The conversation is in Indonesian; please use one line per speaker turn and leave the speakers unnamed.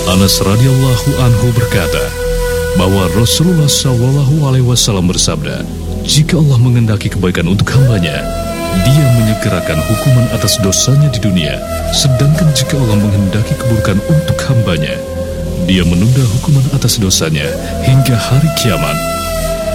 Anas radhiyallahu anhu berkata bahwa Rasulullah SAW bersabda, jika Allah mengendaki kebaikan untuk hambanya, Dia menyegerakan hukuman atas dosanya di dunia, sedangkan jika Allah menghendaki keburukan untuk hambanya, Dia menunda hukuman atas dosanya hingga hari kiamat.